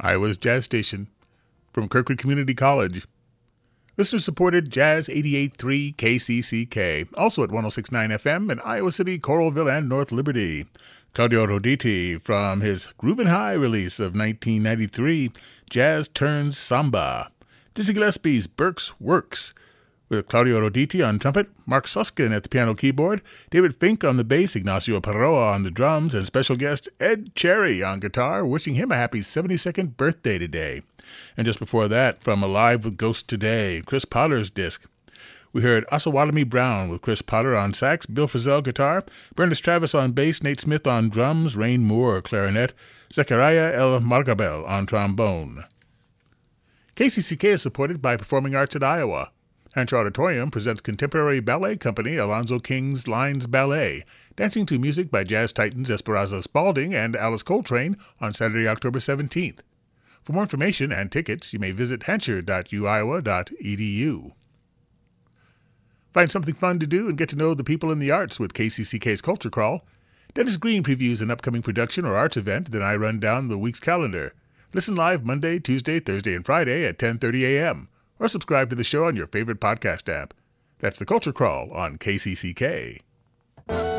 Iowa's jazz station from Kirkwood Community College. Listener-supported Jazz 88.3 KCCK, also at 106.9 FM in Iowa City, Coralville, and North Liberty. Claudio Roditi from his Groovin' High release of 1993, Jazz Turns Samba. Dizzy Gillespie's Burke's Works, with Claudio Roditi on trumpet, Mark Suskin at the piano keyboard, David Fink on the bass, Ignacio Perroa on the drums, and special guest Ed Cherry on guitar, wishing him a happy 72nd birthday today. And just before that, from Alive with Ghosts Today, Chris Potter's disc, we heard Osawatomie Brown with Chris Potter on sax, Bill Frisell guitar, Bernice Travis on bass, Nate Smith on drums, Rain Moore clarinet, Zechariah El Margabel on trombone. KCCK is supported by Performing Arts at Iowa. Hancher Auditorium presents contemporary ballet company Alonzo King's Lines Ballet, dancing to music by jazz titans Esperanza Spalding and Alice Coltrane on Saturday, October 17th. For more information and tickets, you may visit hancher.uiowa.edu. Find something fun to do and get to know the people in the arts with KCCK's Culture Crawl. Dennis Green previews an upcoming production or arts event, then I run down the week's calendar. Listen live Monday, Tuesday, Thursday, and Friday at 10:30 a.m. or subscribe to the show on your favorite podcast app. That's the Culture Crawl on KCCK.